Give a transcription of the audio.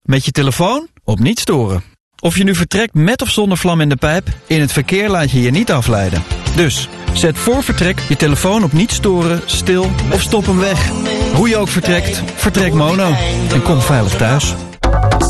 Met je telefoon op niet storen. Of je nu vertrekt met of zonder vlam in de pijp, in het verkeer laat je je niet afleiden. Dus, zet voor vertrek je telefoon op niet storen, stil of stop hem weg. Hoe je ook vertrekt, vertrek mono en kom veilig thuis.